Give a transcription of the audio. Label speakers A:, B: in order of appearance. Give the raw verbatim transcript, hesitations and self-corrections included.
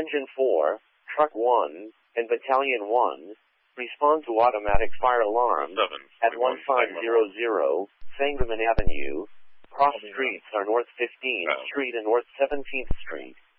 A: Engine four, Truck one, and Battalion one respond to automatic fire alarms
B: Seven.
A: at one five zero zero Sangerman Avenue. Cross streets are North fifteenth
B: Oh.
A: Street and North seventeenth Street.